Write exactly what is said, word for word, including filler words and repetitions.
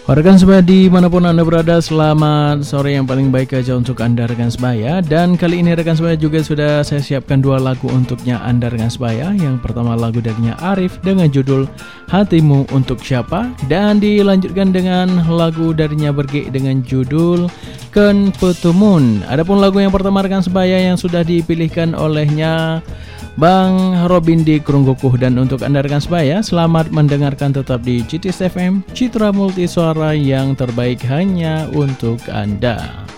Rekan sebaya dimanapun Anda berada, selamat sore yang paling baik aja untuk Anda rekan sebaya. Dan kali ini rekan sebaya juga sudah saya siapkan dua lagu untuknya Anda rekan sebaya. Yang pertama lagu darinya Arif dengan judul Hatimu Untuk Siapa, dan dilanjutkan dengan lagu darinya Berge dengan judul Ken Petumun. Adapun lagu yang pertama rekan sebaya yang sudah dipilihkan olehnya Bang Robin di Krunggukuh. Dan untuk Anda rekan sebaya, selamat mendengarkan tetap di C T S F M, Citra Multi Suara yang terbaik hanya untuk Anda.